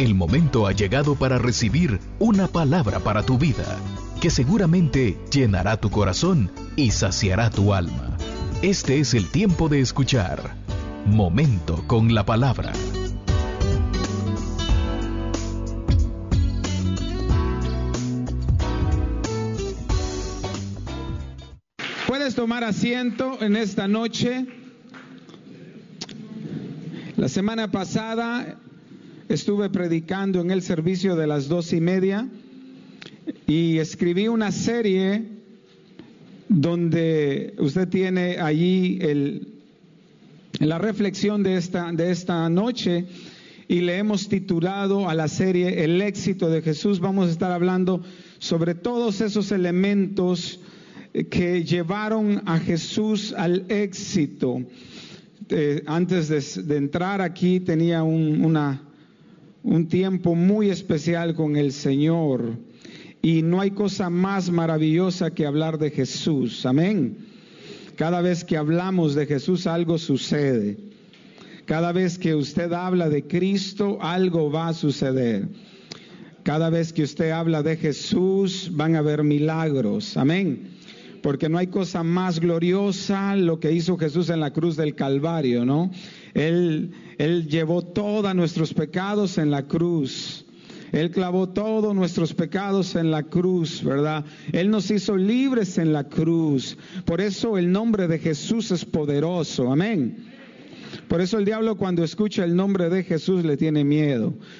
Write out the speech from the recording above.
El momento ha llegado para recibir una palabra para tu vida, que seguramente llenará tu corazón y saciará tu alma. Este es el tiempo de escuchar Momento con la Palabra. Puedes tomar asiento en esta noche. La semana pasada estuve predicando en el servicio de las 2:30 y escribí una serie donde usted tiene allí la reflexión de esta noche, y le hemos titulado a la serie El éxito de Jesús. Vamos a estar hablando sobre todos esos elementos que llevaron a Jesús al éxito. Antes de entrar aquí tenía un tiempo muy especial con el Señor, y no hay cosa más maravillosa que hablar de Jesús. Amén. Cada vez que hablamos de Jesús, algo sucede. Cada vez que usted habla de Cristo, algo va a suceder. Cada vez que usted habla de Jesús, van a haber milagros. Amén. Porque no hay cosa más gloriosa lo que hizo Jesús en la cruz del Calvario, ¿no? Él llevó todos nuestros pecados en la cruz. Él clavó todos nuestros pecados en la cruz, ¿verdad? Él nos hizo libres en la cruz. Por eso el nombre de Jesús es poderoso. Amén. Por eso el diablo, cuando escucha el nombre de Jesús, le tiene miedo.